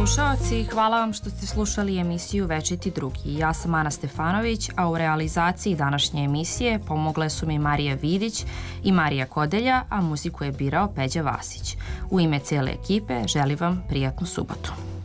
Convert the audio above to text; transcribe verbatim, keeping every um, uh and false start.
slušaoci, hvala vam što ste slušali emisiju Večiti drugi. Ja sam Ana Stefanović, a u realizaciji današnje emisije pomogle su mi Marija Vidić i Marija Kodelja, a muziku je birao Peđa Vasić. U ime cijele ekipe želim vam prijatnu subotu.